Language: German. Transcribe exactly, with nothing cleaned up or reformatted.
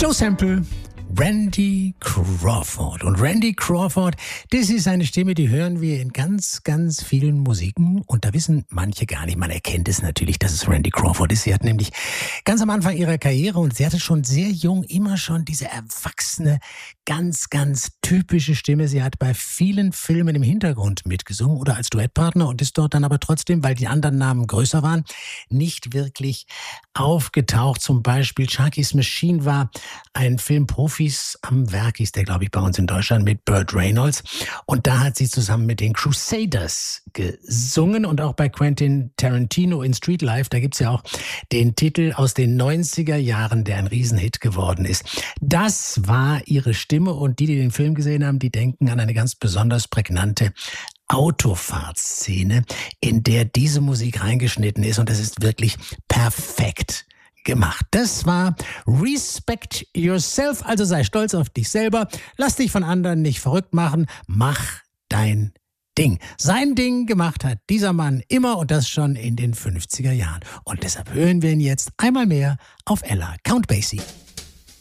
Slow Sample, Randy Crawford. Und Randy Crawford, das ist eine Stimme, die hören wir in ganz, ganz vielen Musiken. Und da wissen manche gar nicht, man erkennt es natürlich, dass es Randy Crawford ist. Sie hat nämlich ganz am Anfang ihrer Karriere und sie hatte schon sehr jung immer schon diese erwachsene, ganz, ganz typische Stimme. Sie hat bei vielen Filmen im Hintergrund mitgesungen oder als Duettpartner und ist dort dann aber trotzdem, weil die anderen Namen größer waren, nicht wirklich aufgetaucht. Zum Beispiel Sharky's Machine war ein Film Profis am Werk, ist der, glaube ich, bei uns in Deutschland mit Burt Reynolds. Und da hat sie zusammen mit den Crusaders gesungen und auch bei Quentin Tarantino in Street Life, da gibt's ja auch den Titel aus den neunziger Jahren, der ein Riesenhit geworden ist. Das war ihre Stimme und die, die den Film gesehen haben, die denken an eine ganz besonders prägnante Autofahrtszene, in der diese Musik reingeschnitten ist und das ist wirklich perfekt gemacht. Das war Respect Yourself, also sei stolz auf dich selber, lass dich von anderen nicht verrückt machen, mach dein Ding. Sein Ding gemacht hat dieser Mann immer und das schon in den fünfziger Jahren. Und deshalb hören wir ihn jetzt einmal mehr auf Ella Count Basie.